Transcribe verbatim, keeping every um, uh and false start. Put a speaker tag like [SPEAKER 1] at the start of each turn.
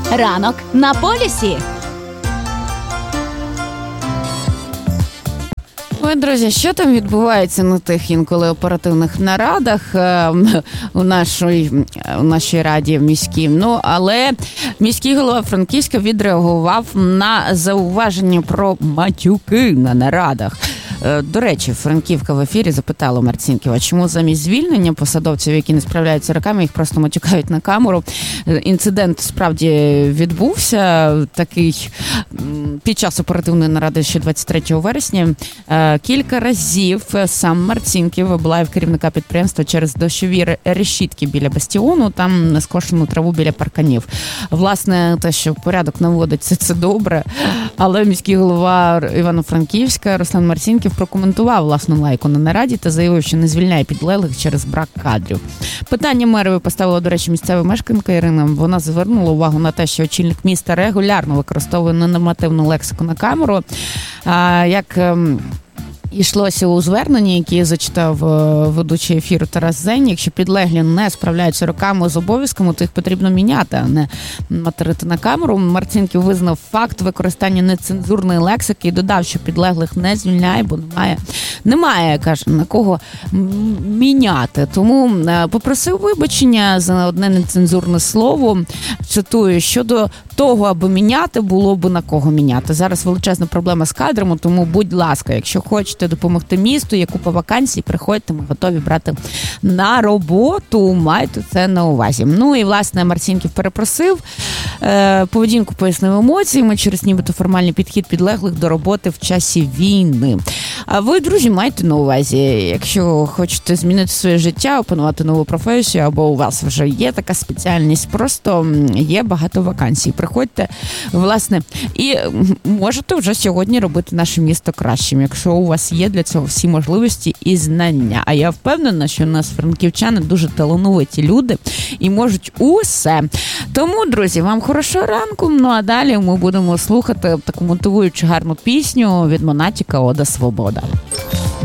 [SPEAKER 1] Ранок на полюсі.
[SPEAKER 2] Ой, друзі, що там відбувається на тих інколи оперативних нарадах е, у нашій, у нашій раді міській. Ну, але міський голова Франківська відреагував на зауваження про матюки на нарадах. До речі, Франківка в ефірі запитала Марцінківа, чому замість звільнення посадовців, які не справляються роками, їх просто матюкають на камеру. Інцидент справді відбувся такий під час оперативної наради ще двадцять третього вересня. Кілька разів сам Марцінків облаяв керівника підприємства через дощові решітки біля бастіону, там нескошену траву біля парканів. Власне, те, що порядок наводиться, це добре, але міський голова Івано-Франківська Руслан Марцінків прокоментував власну лайку на нараді та заявив, що не звільняє підлеглих через брак кадрів. Питання мерові поставила, до речі, місцева мешканка Ірина. Вона звернула увагу на те, що очільник міста регулярно використовує ненормативну лексику на камеру. А, як йшлося у зверненні, яке зачитав ведучий ефіру Тарас Зень, якщо підлеглі не справляються роками з обов'язками, то їх потрібно міняти, а не материти на камеру. Марцінків визнав факт використання нецензурної лексики і додав, що підлеглих не звільняє, бо немає, немає, каже, на кого міняти. Тому попросив вибачення за одне нецензурне слово. Цитую, щодо того, аби міняти, було б на кого міняти. Зараз величезна проблема з кадрами, тому, будь ласка, якщо хочете допомогти місту, є купа вакансій, приходьте, ми готові брати на роботу, майте це на увазі. Ну і, власне, Марцінків перепросив, е, поведінку пояснив емоціями через нібито формальний підхід підлеглих до роботи в часі війни. А ви, друзі, майте на увазі, якщо хочете змінити своє життя, опанувати нову професію, або у вас вже є така спеціальність, просто є багато вакансій. Приходьте, власне, і можете вже сьогодні робити наше місто кращим, якщо у вас є для цього всі можливості і знання. А я впевнена, що у нас франківчани дуже талановиті люди і можуть усе. Тому, друзі, вам хорошого ранку, ну а далі ми будемо слухати таку мотивуючу гарну пісню від Монатіка «Ода Свобода».